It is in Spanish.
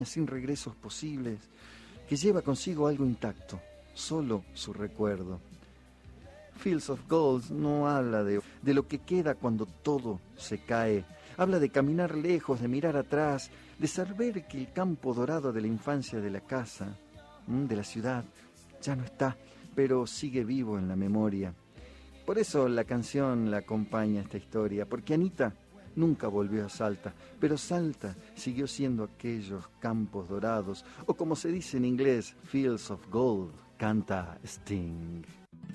sin regresos posibles, que lleva consigo algo intacto, solo su recuerdo. Fields of Gold no habla de lo que queda cuando todo se cae. Habla de caminar lejos, de mirar atrás, de saber que el campo dorado de la infancia de la casa, de la ciudad, ya no está, pero sigue vivo en la memoria. Por eso la canción la acompaña esta historia, porque Anita nunca volvió a Salta, pero Salta siguió siendo aquellos campos dorados, o como se dice en inglés, Fields of Gold, canta Sting.